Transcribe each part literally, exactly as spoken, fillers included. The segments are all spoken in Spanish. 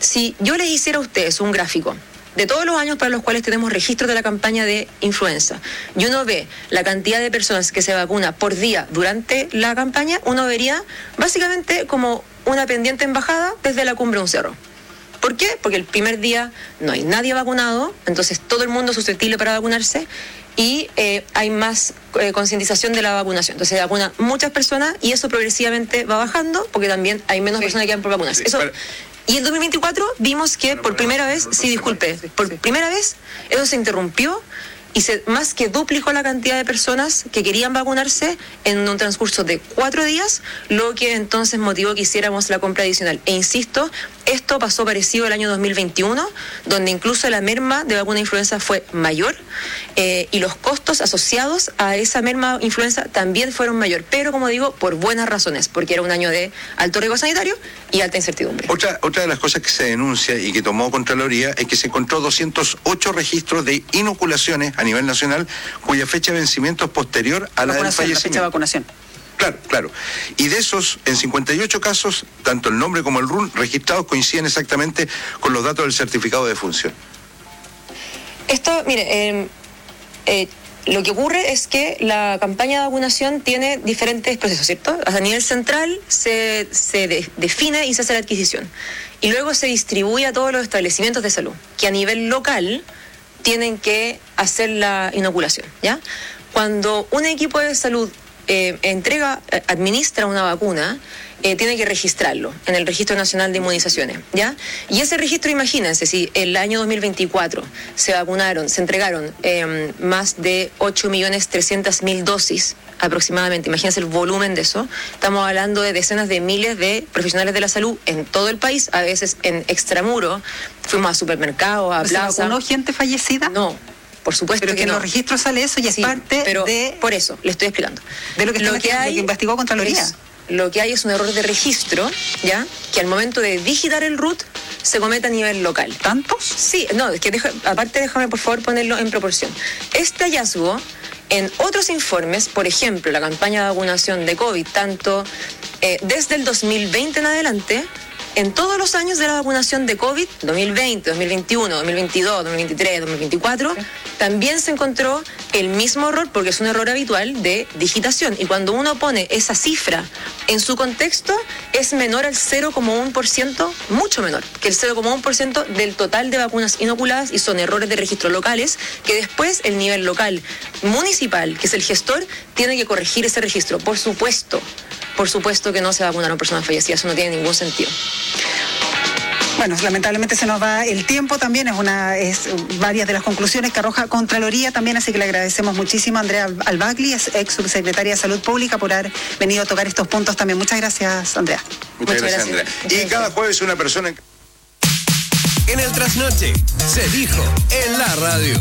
si yo les hiciera a ustedes un gráfico de todos los años para los cuales tenemos registros de la campaña de influenza, y uno ve la cantidad de personas que se vacuna por día durante la campaña, uno vería básicamente como una pendiente en bajada desde la cumbre de un cerro. ¿Por qué? Porque el primer día no hay nadie vacunado, entonces todo el mundo es susceptible para vacunarse, y eh, hay más eh, concientización de la vacunación. Entonces se vacunan muchas personas y eso progresivamente va bajando porque también hay menos sí. personas que quedan por vacunarse. Sí, eso, pero... Y en dos mil veinticuatro vimos que por primera vez, sí, disculpe, por primera vez eso se interrumpió y se más que duplicó la cantidad de personas que querían vacunarse en un transcurso de cuatro días, lo que entonces motivó que hiciéramos la compra adicional. E insisto, esto pasó parecido el año dos mil veintiuno, donde incluso la merma de vacuna influenza fue mayor eh, y los costos asociados a esa merma influenza también fueron mayor, pero como digo, por buenas razones, porque era un año de alto riesgo sanitario y alta incertidumbre. Otra, otra de las cosas que se denuncia y que tomó Contraloría es que se encontró doscientos ocho registros de inoculaciones a nivel nacional cuya fecha de vencimiento es posterior a la del fallecimiento. La fecha de vacunación. Claro, claro. Y de esos, en cincuenta y ocho casos, tanto el nombre como el R U N registrados coinciden exactamente con los datos del certificado de defunción. Esto, mire, eh, eh, lo que ocurre es que la campaña de vacunación tiene diferentes procesos, ¿cierto? A nivel central se, se de, define y se hace la adquisición. Y luego se distribuye a todos los establecimientos de salud, que a nivel local tienen que hacer la inoculación, ¿ya? Cuando un equipo de salud eh, entrega, eh, administra una vacuna, eh, tiene que registrarlo en el Registro Nacional de Inmunizaciones, ¿ya? Y ese registro, imagínense, si el año dos mil veinticuatro se vacunaron, se entregaron eh, más de ocho millones trescientas mil dosis aproximadamente, imagínense el volumen de eso, estamos hablando de decenas de miles de profesionales de la salud en todo el país, a veces en extramuro, fuimos a supermercados, a plaza. ¿Se vacunó gente fallecida? No. Por supuesto pero que, que no. en los registros sale eso y es sí, parte pero de... Por eso, le estoy explicando. De lo que, lo que, hay, lo que investigó Contraloría. Es, lo que hay es un error de registro, ¿ya? Que al momento de digitar el R U T se comete a nivel local. ¿Tantos? Sí, no, es que deja, aparte déjame por favor ponerlo en proporción. Este hallazgo, en otros informes, por ejemplo, la campaña de vacunación de COVID, tanto eh, desde el dos mil veinte en adelante, en todos los años de la vacunación de COVID, dos mil veinte, dos mil veintiuno, dos mil veintidós, dos mil veintitrés, dos mil veinticuatro, sí. también se encontró el mismo error, porque es un error habitual de digitación. Y cuando uno pone esa cifra en su contexto, es menor al cero coma uno por ciento, mucho menor que el cero coma uno por ciento del total de vacunas inoculadas, y son errores de registro locales que después el nivel local municipal, que es el gestor, tiene que corregir ese registro. Por supuesto, por supuesto que no se vacunaron personas fallecidas, eso no tiene ningún sentido. Bueno, lamentablemente se nos va el tiempo, también es una es varias de las conclusiones que arroja Contraloría también, así que le agradecemos muchísimo a Andrea Albagli, ex subsecretaria de Salud Pública, por haber venido a tocar estos puntos también. Muchas gracias, Andrea. Muchas, Muchas gracias, gracias, Andrea. Y cada jueves una persona... En el Trasnoche se dijo en la radio.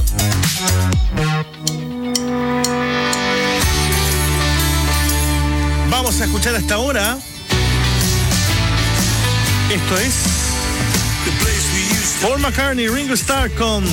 Vamos a escuchar hasta ahora. Esto es Paul McCartney, Ringo Starr con